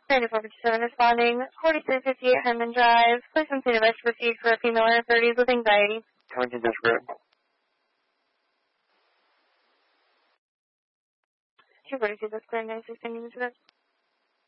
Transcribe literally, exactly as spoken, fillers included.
ninety-four fifty-seven responding, forty-three fifty-eight Herman Drive. Please continue to proceed for a female in her thirties with anxiety. twenty desperate. two forty-two, that's clear, nine sixteen,